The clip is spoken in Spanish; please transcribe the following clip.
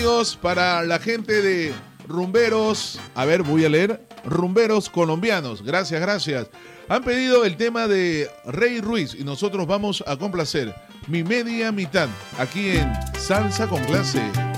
Para la gente de Rumberos, a ver, voy a leer, Rumberos colombianos, gracias. Han pedido el tema de Rey Ruiz y nosotros vamos a complacer Mi Media Mitad, aquí en Salsa con Clase.